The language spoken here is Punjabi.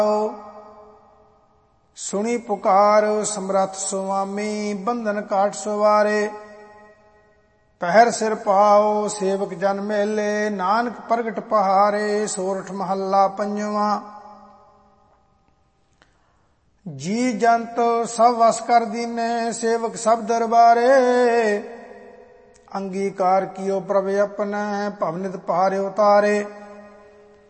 ਸੁਣੀ ਪੁਕਾਰ ਸਮਰੱਥ ਸੁਆਮੀ, ਬੰਧਨ ਕਾਟ ਸਵਾਰੇ। ਪਹਿਰ ਸਿਰ ਪਾਓ ਸੇਵਕ ਜਨ ਮੇਲੇ, ਨਾਨਕ ਪ੍ਰਗਟ ਪਹਾਰੇ। ਸੋਰਠ ਮਹੱਲਾ ਪੰਜਵਾਂ। ਜੀ ਜੰਤ ਸਭ ਵਸ ਕਰ ਦੀਨੇ, ਸੇਵਕ ਸਭ ਦਰਬਾਰੇ। ਅੰਗੀਕਾਰ ਕੀਓ ਪ੍ਰਭ ਆਪਣੈ, ਭਵਨਿਤ ਭਾਰੇ ਉਤਾਰੇ।